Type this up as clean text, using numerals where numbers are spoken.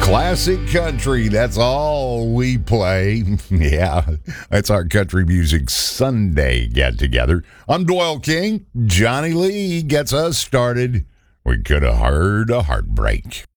Classic country, that's all we play. Yeah, that's our Country Music Sunday get-together. I'm Doyle King. Johnny Lee gets us started. We could have heard a heartbreak.